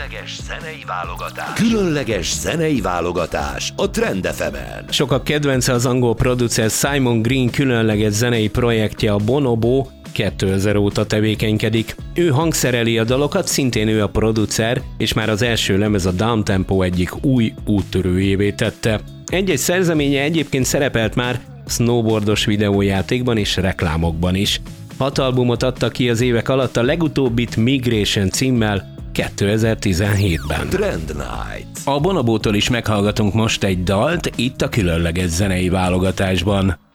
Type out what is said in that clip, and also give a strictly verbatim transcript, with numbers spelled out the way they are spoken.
Különleges zenei válogatás. Különleges zenei válogatás a Trend ef emen. Sokak kedvence az angol producer Simon Green különleges zenei projektje, a Bonobo, kétezer óta tevékenykedik. Ő hangszereli a dalokat, szintén ő a producer, és már az első lemez, a Downtempo egyik új úttörőjévé tette. Egy-egy szerzeménye egyébként szerepelt már snowboardos videójátékban és reklámokban is. Hat albumot adtak ki az évek alatt, a legutóbbit Migration címmel kétezer-tizenhétben. Trend Night. A Bonobótól is meghallgatunk most egy dalt, itt a különleges zenei válogatásban.